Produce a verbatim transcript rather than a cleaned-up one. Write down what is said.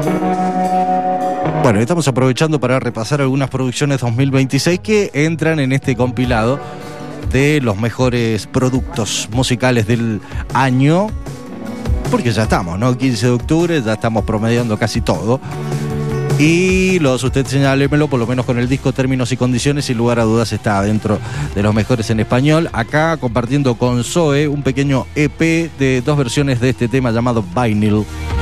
Bueno, estamos aprovechando para repasar algunas producciones dos mil veintiséis que entran en este compilado de los mejores productos musicales del año, porque ya estamos, ¿no? quince de octubre, ya estamos promediando casi todo. Y los usted señálemelo, por lo menos con el disco Términos y Condiciones, sin lugar a dudas está dentro de los mejores en español. Acá compartiendo con Zoe un pequeño E P de dos versiones de este tema llamado Vinyl.